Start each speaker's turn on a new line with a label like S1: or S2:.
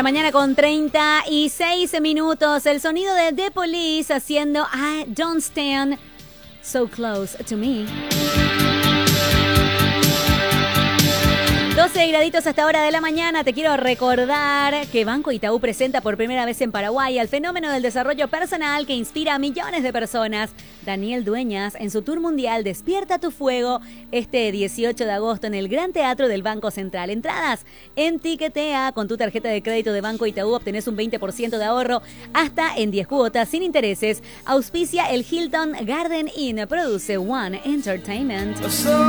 S1: la mañana con 36 minutos. El sonido de The Police haciendo I Don't Stand So Close to Me. 12 graditos hasta hora de la mañana. Te quiero recordar que Banco Itaú presenta por primera vez en Paraguay al fenómeno del desarrollo personal que inspira a millones de personas. Daniel Dueñas en su tour mundial Despierta tu Fuego este 18 de agosto en el Gran Teatro del Banco Central. Entradas en Tiquetea. Con tu tarjeta de crédito de Banco Itaú obtenés un 20% de ahorro hasta en 10 cuotas sin intereses. Auspicia el Hilton Garden Inn. Produce One Entertainment.